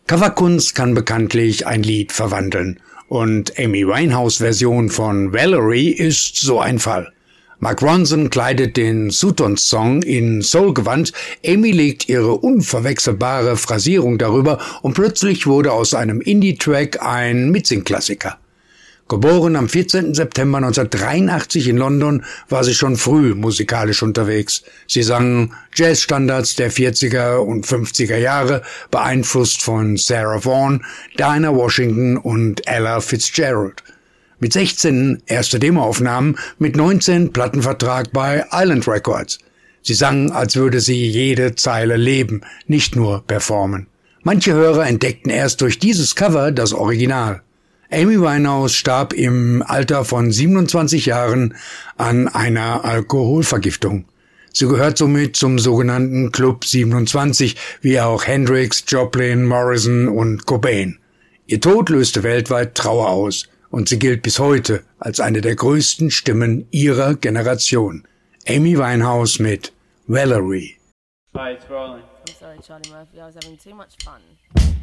Coverkunst kann bekanntlich ein Lied verwandeln. Und Amy Winehouse' Version von Valerie ist so ein Fall. Mark Ronson kleidet den Sutton-Song in Soul-Gewand, Amy legt ihre unverwechselbare Phrasierung darüber und plötzlich wurde aus einem Indie-Track ein Mitsing-Klassiker. Geboren am 14. September 1983 in London, war sie schon früh musikalisch unterwegs. Sie sang Jazzstandards der 40er und 50er Jahre, beeinflusst von Sarah Vaughan, Dinah Washington und Ella Fitzgerald. Mit 16 erste Demoaufnahmen, mit 19 Plattenvertrag bei Island Records. Sie sang, als würde sie jede Zeile leben, nicht nur performen. Manche Hörer entdeckten erst durch dieses Cover das Original. Amy Winehouse starb im Alter von 27 Jahren an einer Alkoholvergiftung. Sie gehört somit zum sogenannten Club 27, wie auch Hendrix, Joplin, Morrison und Cobain. Ihr Tod löste weltweit Trauer aus und sie gilt bis heute als eine der größten Stimmen ihrer Generation. Amy Winehouse mit Valerie. Hi, it's rolling. I'm sorry, Charlie Murphy. I was having too much fun.